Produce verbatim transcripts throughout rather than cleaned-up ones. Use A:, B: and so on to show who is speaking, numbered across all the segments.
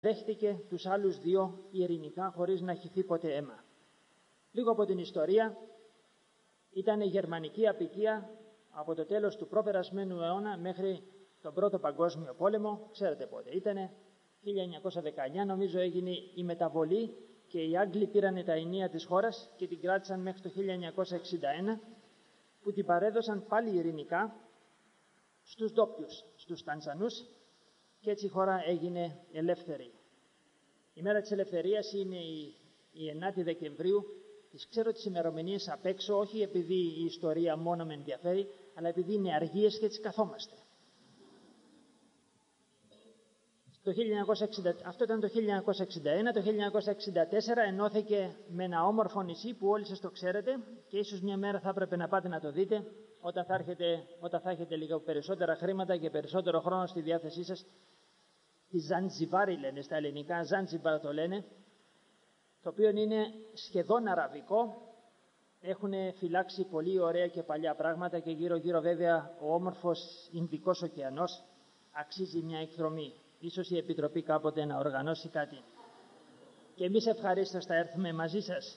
A: δέχτηκε τους άλλους δύο ειρηνικά χωρίς να χυθεί ποτέ αίμα. Λίγο από την ιστορία. Ήταν η γερμανική αποικία από το τέλος του προπερασμένου αιώνα μέχρι τον Πρώτο Παγκόσμιο Πόλεμο. Ξέρετε πότε ήτανε. χίλια εννιακόσια δεκαεννιά νομίζω έγινε η μεταβολή και οι Άγγλοι πήραν τα ενία της χώρας και την κράτησαν μέχρι το χίλια εννιακόσια εξήντα ένα, που την παρέδωσαν πάλι ειρηνικά στους ντόπιους, στους Τανζανούς, και έτσι η χώρα έγινε ελεύθερη. Η μέρα της ελευθερίας είναι η, η ενάτη Δεκεμβρίου. Τις ξέρω τις ημερομηνίες απ' έξω, όχι επειδή η ιστορία μόνο με ενδιαφέρει, αλλά επειδή είναι αργίες και τις καθόμαστε. Το χίλια εννιακόσια εξήντα, αυτό ήταν το χίλια εννιακόσια εξήντα ένα. Το χίλια εννιακόσια εξήντα τέσσερα ενώθηκε με ένα όμορφο νησί που όλοι σας το ξέρετε και ίσως μια μέρα θα έπρεπε να πάτε να το δείτε όταν θα, έρχεται, όταν θα έχετε λίγο περισσότερα χρήματα και περισσότερο χρόνο στη διάθεσή σας. Τη Ζανζιβάρη λένε στα ελληνικά, Ζανζιβάρ το λένε, το οποίο είναι σχεδόν αραβικό. Έχουν φυλάξει πολύ ωραία και παλιά πράγματα και γύρω γύρω βέβαια ο όμορφος Ινδικός ωκεανός αξίζει μια εκδρομή. Ίσως η Επιτροπή κάποτε να οργανώσει κάτι. Και εμείς ευχαρίστως θα έρθουμε μαζί σας.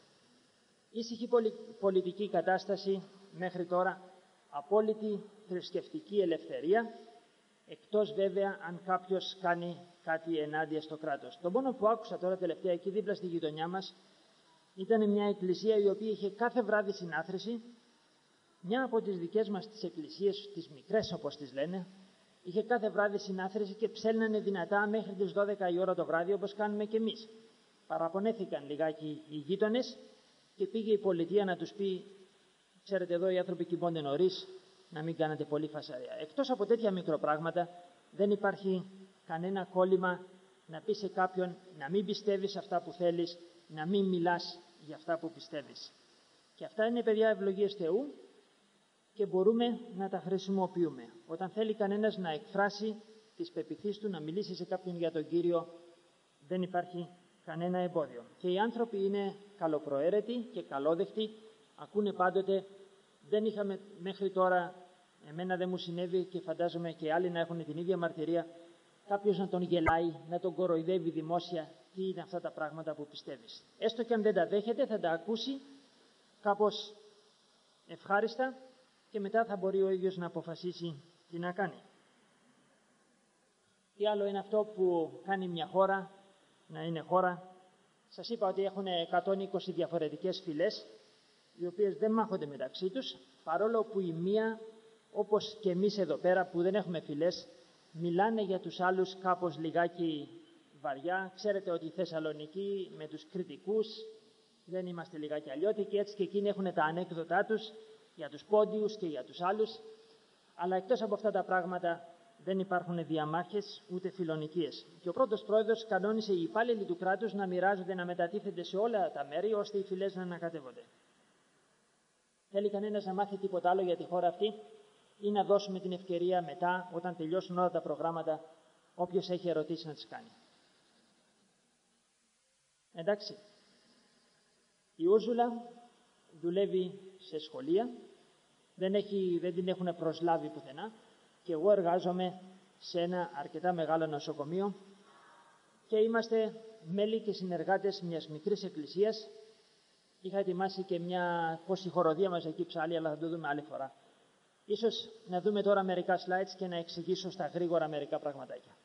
A: Ήσυχη πολιτική κατάσταση μέχρι τώρα, απόλυτη θρησκευτική ελευθερία, εκτός βέβαια αν κάποιος κάνει κάτι ενάντια στο κράτος. Το μόνο που άκουσα τώρα τελευταία εκεί δίπλα στη γειτονιά μας ήταν μια εκκλησία η οποία είχε κάθε βράδυ συνάθρηση. Μια από τις δικές μας τις εκκλησίες, τις μικρές όπως τις λένε, είχε κάθε βράδυ συνάθρηση και ψέλνανε δυνατά μέχρι τις δώδεκα η ώρα το βράδυ, όπως κάνουμε και εμείς. Παραπονέθηκαν λιγάκι οι γείτονες και πήγε η πολιτεία να τους πει: ξέρετε, εδώ οι άνθρωποι κοιμώνται νωρίς, να μην κάνετε πολύ φασαρία. Εκτός από τέτοια μικροπράγματα, δεν υπάρχει κανένα κόλλημα να πει σε κάποιον να μην πιστεύεις αυτά που θέλεις, να μην μιλάς για αυτά που πιστεύεις. Και αυτά είναι, παιδιά, ευλογίες Θεού και μπορούμε να τα χρησιμοποιούμε. Όταν θέλει κανένας να εκφράσει τις πεποιθήσεις του, να μιλήσει σε κάποιον για τον Κύριο, δεν υπάρχει κανένα εμπόδιο. Και οι άνθρωποι είναι καλοπροαίρετοι και καλόδεκτοι, ακούνε πάντοτε. Δεν είχαμε μέχρι τώρα, εμένα δεν μου συνέβη και φαντάζομαι και άλλοι να έχουν την ίδια μαρτυρία, κάποιος να τον γελάει, να τον κοροϊδεύει δημόσια, τι είναι αυτά τα πράγματα που πιστεύεις. Έστω και αν δεν τα δέχεται, θα τα ακούσει κάπως ευχάριστα και μετά θα μπορεί ο ίδιος να αποφασίσει τι να κάνει. Τι άλλο είναι αυτό που κάνει μια χώρα να είναι χώρα? Σας είπα ότι έχουν εκατόν είκοσι διαφορετικές φυλές, οι οποίες δεν μάχονται μεταξύ τους, παρόλο που η μία, όπως και εμείς εδώ πέρα που δεν έχουμε φυλές, μιλάνε για τους άλλους κάπως λιγάκι βαριά. Ξέρετε ότι οι Θεσσαλονικοί με τους Κρητικούς δεν είμαστε λιγάκι αλλιώτικοι, έτσι και εκείνοι έχουν τα ανέκδοτά τους για τους Πόντιους και για τους άλλους. Αλλά εκτός από αυτά τα πράγματα δεν υπάρχουν διαμάχες ούτε φιλονικίες. Και ο πρώτος πρόεδρος κανόνισε οι υπάλληλοι του κράτους να μοιράζονται, να μετατίθενται σε όλα τα μέρη, ώστε οι φυλές να ανακατεύονται. Θέλει κανένας να μάθει τίποτα άλλο για τη χώρα αυτή, ή να δώσουμε την ευκαιρία μετά, όταν τελειώσουν όλα τα προγράμματα, όποιος έχει ερωτήσεις να τις κάνει? Εντάξει. Η Ούρζουλα δουλεύει σε σχολεία, δεν, έχει, δεν την έχουν προσλάβει πουθενά και εγώ εργάζομαι σε ένα αρκετά μεγάλο νοσοκομείο και είμαστε μέλη και συνεργάτες μιας μικρής εκκλησίας. Είχα ετοιμάσει και μια χοροδία μας εκεί ψάλη, αλλά θα το δούμε άλλη φορά. Ίσως να δούμε τώρα μερικά slides και να εξηγήσω στα γρήγορα μερικά πραγματάκια.